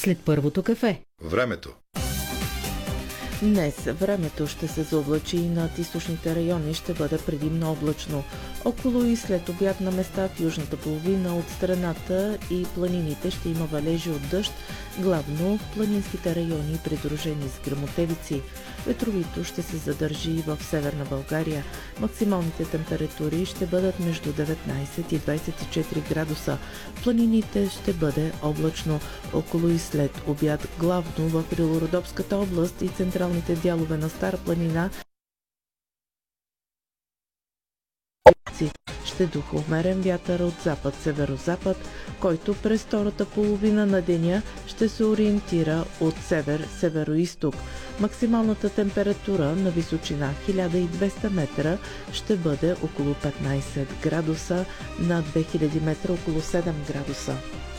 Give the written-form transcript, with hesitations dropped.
след първото кафе. Времето. Днес времето ще се заоблачи и над източните райони ще бъде предимно облачно. Около и след обяд на места в южната половина от страната и планините ще има валежи от дъжд, главно в планинските райони, придружени с гръмотевици. Ветровито ще се задържи и в северна България. Максималните температури ще бъдат между 19 и 24 градуса. В планините ще бъде облачно. Около и след обяд, главно в Белородопската област и централните дялове на Стара планина, ще духа умерен вятър от запад-северозапад, който през втората половина на деня ще се ориентира от север-североизток. Максималната температура на височина 1200 метра ще бъде около 15 градуса, на 2000 метра около 7 градуса.